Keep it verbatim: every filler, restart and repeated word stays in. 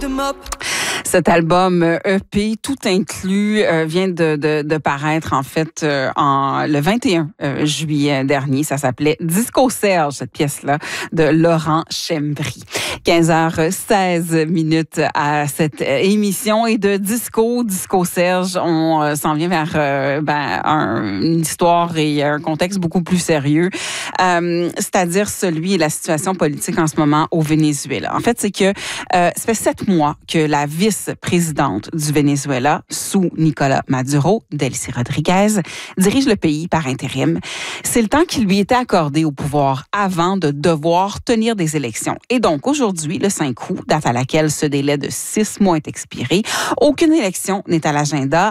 Cet album E P, tout inclus, euh, vient de, de, de paraître en fait euh, en, le vingt et un juillet dernier. Ça s'appelait Disco Serge, cette pièce-là, de Laurent Chembry. quinze heures seize minutes à cette émission et de Disco, Disco Serge, on euh, s'en vient vers euh, ben, un, une histoire et un contexte beaucoup plus sérieux, euh, c'est-à-dire celui et la situation politique en ce moment au Venezuela. En fait, c'est que euh, ça fait sept mois que la vice-présidente du Venezuela, sous Nicolas Maduro, Delcy Rodriguez, dirige le pays par intérim. C'est le temps qui lui était accordé au pouvoir avant de devoir tenir des élections. Et donc, aujourd'hui, le cinq août, date à laquelle ce délai de six mois est expiré, aucune élection n'est à l'agenda